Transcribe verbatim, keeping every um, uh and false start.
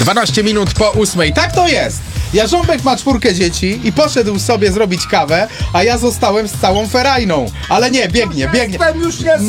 dwanaście minut po ósmej. Tak to jest! Jarząbek ma czwórkę dzieci i poszedł sobie zrobić kawę, a ja zostałem z całą ferajną. Ale nie, biegnie, biegnie. Już jestem!